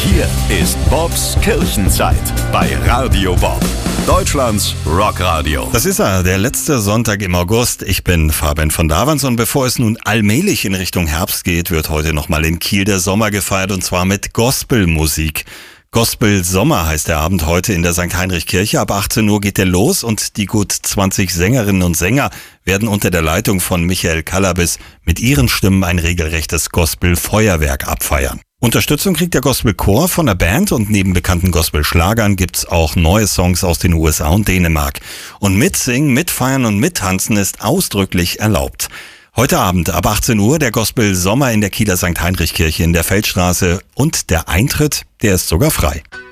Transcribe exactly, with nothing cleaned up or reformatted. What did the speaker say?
hier ist Bobs Kirchenzeit bei Radio Bob, Deutschlands Rockradio. Das ist er, der letzte Sonntag im August. Ich bin Fabian von Davans und bevor es nun allmählich in Richtung Herbst geht, wird heute nochmal in Kiel der Sommer gefeiert und zwar mit Gospelmusik. Gospel Sommer heißt der Abend heute in der Sankt Heinrich Kirche. Ab achtzehn Uhr geht der los und die gut zwanzig Sängerinnen und Sänger werden unter der Leitung von Michael Kalabis mit ihren Stimmen ein regelrechtes Gospel-Feuerwerk abfeiern. Unterstützung kriegt der Gospelchor von der Band und neben bekannten Gospel-Schlagern gibt's auch neue Songs aus den U S A und Dänemark. Und mitsingen, mitfeiern und mittanzen ist ausdrücklich erlaubt. Heute Abend ab achtzehn Uhr der Gospel Sommer in der Kieler Sankt Heinrich Kirche in der Feldstraße und der Eintritt, der ist sogar frei.